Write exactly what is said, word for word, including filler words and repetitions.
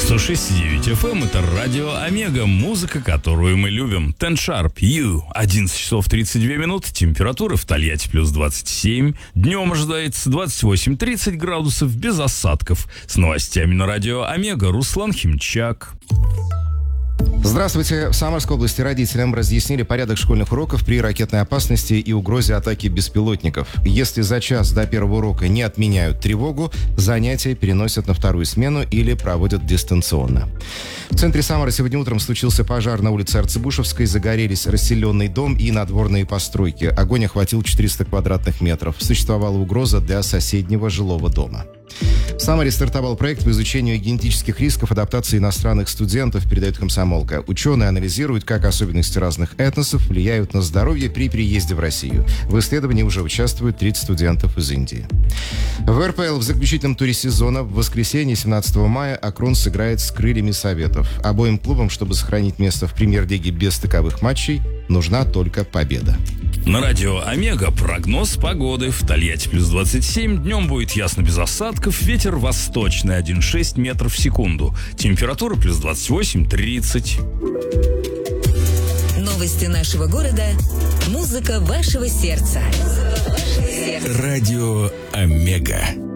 сто шесть и девять эф эм — это радио Омега, музыка, которую мы любим. Ten Sharp, You, одиннадцать часов тридцать две минуты, температура в Тольятти плюс двадцать семь, днем ожидается двадцать восемь тридцать градусов, без осадков. С новостями на радио Омега Руслан Химчак. Здравствуйте. В Самарской области родителям разъяснили порядок школьных уроков при ракетной опасности и угрозе атаки беспилотников. Если за час до первого урока не отменяют тревогу, занятия переносят на вторую смену или проводят дистанционно. В центре Самары сегодня утром случился пожар на улице Арцебушевской. Загорелись расселенный дом и надворные постройки. Огонь охватил четыреста квадратных метров. Существовала угроза для соседнего жилого дома. В Самаре стартовал проект по изучению генетических рисков адаптации иностранных студентов, передает «Комсомолка». Ученые анализируют, как особенности разных этносов влияют на здоровье при переезде в Россию. В исследовании уже участвуют тридцать студентов из Индии. В эр пэ эл в заключительном туре сезона в воскресенье, семнадцатого мая, «Акрон» сыграет с «Крыльями Советов». Обоим клубам, чтобы сохранить место в премьер-лиге без таковых матчей, нужна только победа. На радио Омега прогноз погоды. В Тольятти плюс двадцать семь, днем будет ясно без осадков, ветер восточный один целых шесть метров в секунду. Температура плюс двадцать восемь тридцать. Новости нашего города. Музыка вашего сердца. Радио Омега.